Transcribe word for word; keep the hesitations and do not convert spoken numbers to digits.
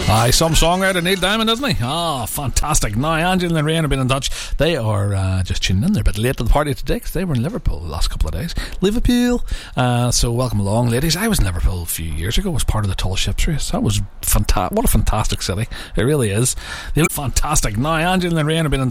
Aye, some songwriter Neil Diamond, isn't he? Ah, oh, fantastic. Now, Angela and Ryan have been in touch. They are uh, just tuning in. They're a bit late to the party today because they were in Liverpool the last couple of days. Liverpool. Uh, so welcome along, ladies. I was in Liverpool a few years ago as part of the Tall Ships race. That was fantastic. What a fantastic city. It really is. They look fantastic. Now, Angela and Ryan have been in